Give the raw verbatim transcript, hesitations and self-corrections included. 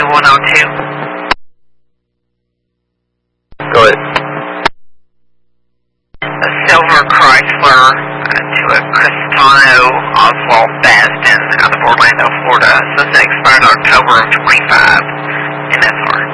two one oh two. Go ahead. A silver Chrysler to a Cristano Oswald Baston out of Orlando, Florida. Supposed to expire in October of twenty-five. N S R.